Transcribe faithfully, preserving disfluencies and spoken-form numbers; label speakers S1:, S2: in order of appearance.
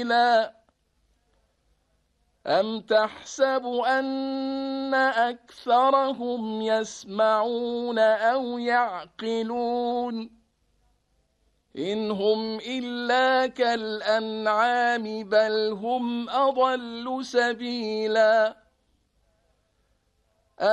S1: سبيلا أم تحسب أن أكثرهم يسمعون أو يعقلون إن هم إلا كالأنعام بل هم أضل سبيلا